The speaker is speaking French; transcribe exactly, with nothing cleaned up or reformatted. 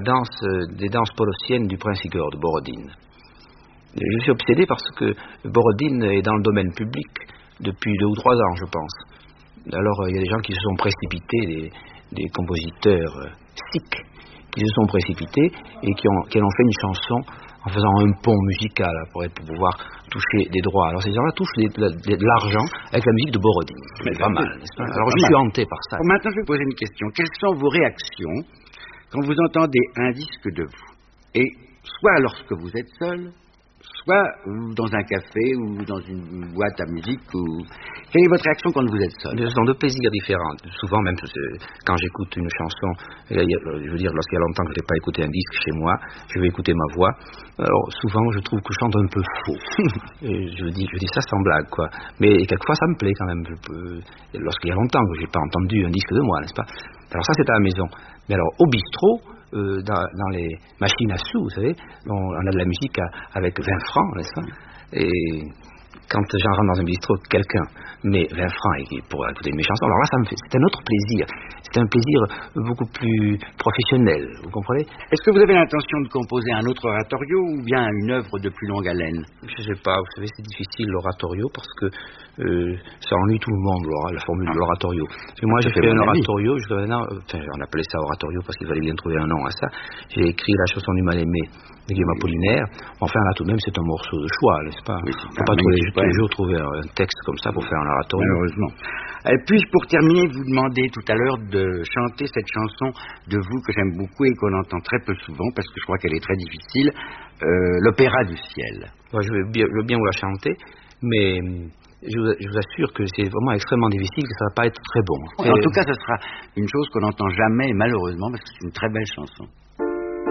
danse, euh, des danses polossiennes du prince Igor de Borodine. Je suis obsédé parce que Borodine est dans le domaine public depuis deux ou trois ans, je pense. Alors, il y a des gens qui se sont précipités, des, des compositeurs euh, sikhs, qui se sont précipités et qui, ont, qui en ont fait une chanson en faisant un pont musical pour, pour pouvoir toucher des droits. Alors, ces gens-là touchent des, de, de l'argent avec la musique de Borodine. C'est pas mal, n'est-ce pas? Alors, je suis hanté par ça. Bon, maintenant, je vais poser une question. Quelles sont vos réactions quand vous entendez un disque de vous? Et soit lorsque vous êtes seul, soit dans un café ou dans une boîte à musique, ou... quelle est votre réaction quand vous êtes seul? Ce sont deux plaisirs différents. Souvent, même quand j'écoute une chanson, je veux dire, lorsqu'il y a longtemps que je n'ai pas écouté un disque chez moi, je vais écouter ma voix. Alors, souvent, je trouve que je chante un peu faux. Et je dis, je dis ça sans blague, quoi. Mais quelquefois, ça me plaît quand même. Je peux... Lorsqu'il y a longtemps que je n'ai pas entendu un disque de moi, n'est-ce pas? Alors ça, c'est à la maison. Mais alors, au bistrot, Euh, dans, dans les machines à sous, vous savez, on, on a de la musique à, avec vingt francs, n'est-ce pas? Et quand j'en rentre dans un bistrot, quelqu'un met vingt francs et pour écouter mes chansons, alors là, ça me fait, c'est un autre plaisir. C'est un plaisir beaucoup plus professionnel, vous comprenez? Est-ce que vous avez l'intention de composer un autre oratorio ou bien une œuvre de plus longue haleine? Je ne sais pas, vous savez, c'est difficile l'oratorio parce que euh, ça ennuie tout le monde, la formule de l'oratorio. Et moi, j'ai fait un oratorio, jusqu'à maintenant, enfin, on appelait ça oratorio parce qu'il fallait bien trouver un nom à ça. J'ai écrit la chanson du mal-aimé de Guillaume Apollinaire. Enfin, là, tout de même, c'est un morceau de choix, n'est-ce pas? Oui, il ne faut pas tous les, tous les jours trouver un texte comme ça pour faire un oratorio. Malheureusement. Et puis, pour terminer, vous demandez tout à l'heure de chanter cette chanson de vous que j'aime beaucoup et qu'on entend très peu souvent parce que je crois qu'elle est très difficile, euh, l'Opéra du ciel. Ouais, je, veux bien, je veux bien vous la chanter, mais je vous, je vous assure que c'est vraiment extrêmement difficile, que ça ne va pas être très bon. En tout cas, ce sera une chose qu'on n'entend jamais, malheureusement, parce que c'est une très belle chanson.